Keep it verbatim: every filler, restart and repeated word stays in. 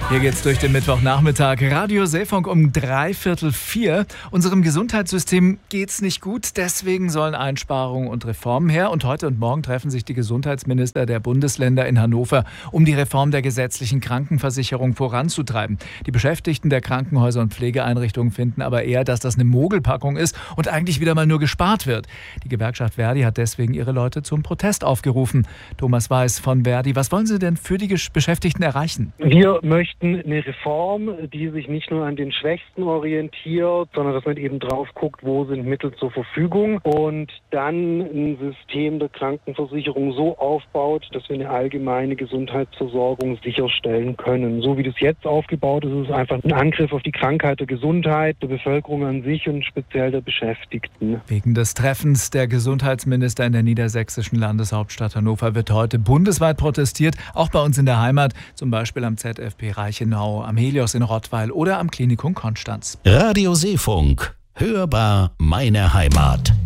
Hier geht's durch den Mittwochnachmittag. Radio Seefunk um dreiviertel vier. Unserem Gesundheitssystem geht's nicht gut, deswegen sollen Einsparungen und Reformen her. Und heute und morgen treffen sich die Gesundheitsminister der Bundesländer in Hannover, um die Reform der gesetzlichen Krankenversicherung voranzutreiben. Die Beschäftigten der Krankenhäuser und Pflegeeinrichtungen finden aber eher, dass das eine Mogelpackung ist und eigentlich wieder mal nur gespart wird. Die Gewerkschaft Verdi hat deswegen ihre Leute zum Protest aufgerufen. Thomas Weiß von Verdi, was wollen Sie denn für die Beschäftigten erreichen? Wir möchten eine Reform, die sich nicht nur an den Schwächsten orientiert, sondern dass man eben drauf guckt, wo sind Mittel zur Verfügung und dann ein System der Krankenversicherung so aufbaut, dass wir eine allgemeine Gesundheitsversorgung sicherstellen können. So wie das jetzt aufgebaut ist, ist es einfach ein Angriff auf die Krankheit der Gesundheit, der Bevölkerung an sich und speziell der Beschäftigten. Wegen des Treffens der Gesundheitsminister in der niedersächsischen Landeshauptstadt Hannover wird heute bundesweit protestiert, auch bei uns in der Heimat, zum Beispiel am Z F P Reichenau, am Helios in Rottweil oder am Klinikum Konstanz. Radio Seefunk. Hörbar meine Heimat.